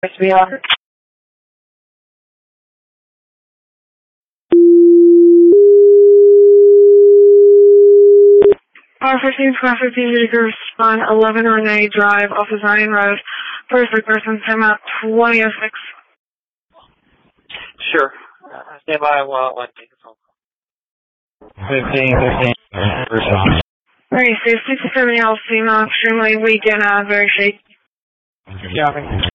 SBR. R15 Square 15 Acres, Spawn 11 Renee Drive, off of Zion Road. First person, time out 2006. Sure. Stand by while I take a phone call. 15, respond. Okay, so 67 year old female, extremely weak and very shaky. Yeah.